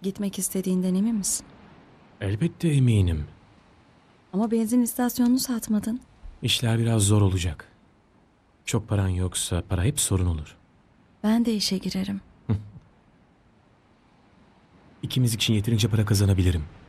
Gitmek istediğinden emin misin? Elbette eminim. Ama benzin istasyonunu satmadın. İşler biraz zor olacak. Çok paran yoksa para hep sorun olur. Ben de işe girerim. İkimiz için yeterince para kazanabilirim.